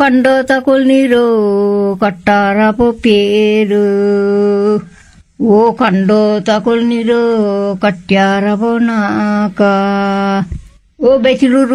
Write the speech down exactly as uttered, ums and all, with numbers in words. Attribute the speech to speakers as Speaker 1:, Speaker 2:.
Speaker 1: పండో తకుల్ Nero కట్టారపు పేరు ఓ కండో తకుల్ Nero కట్టారపు నాక ఓ బెచిరు